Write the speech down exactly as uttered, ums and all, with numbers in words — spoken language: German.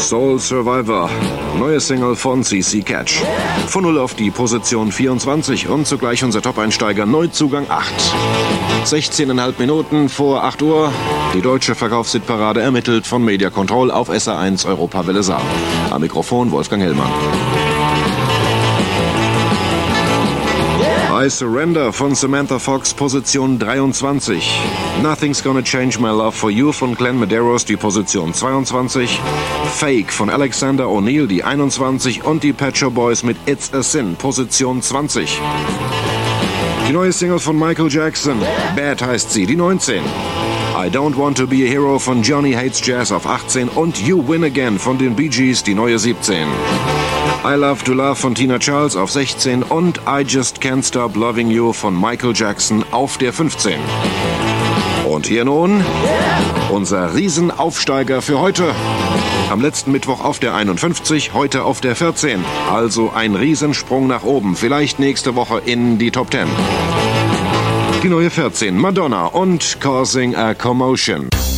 Soul Survivor, neue Single von C C Catch. Von null auf die Position vierundzwanzig und zugleich unser Top-Einsteiger, Neuzugang acht. sechzehn Komma fünf Minuten vor acht Uhr. Die deutsche Verkaufshitparade ermittelt von Media Control auf S R eins Europawelle Saar. Am Mikrofon Wolfgang Hellmann. I Surrender von Samantha Fox, Position dreiundzwanzig. Nothing's Gonna Change My Love for You von Glenn Medeiros, die Position zweiundzwanzig. Fake von Alexander O'Neal, die einundzwanzig. Und die Pet Shop Boys mit It's a Sin, Position zwanzig. Die neue Single von Michael Jackson, Bad heißt sie, die neunzehn. I Don't Want to Be a Hero von Johnny Hates Jazz auf achtzehn und You Win Again von den Bee Gees, die neue siebzehn. I Love to Love von Tina Charles auf sechzehn und I Just Can't Stop Loving You von Michael Jackson auf der fünfzehn. Und hier nun unser Riesenaufsteiger für heute. Am letzten Mittwoch auf der einundfünfzig, heute auf der vierzehn. Also ein Riesensprung nach oben, vielleicht nächste Woche in die Top zehn. Die neue vierzehn, Madonna und Causing a Commotion.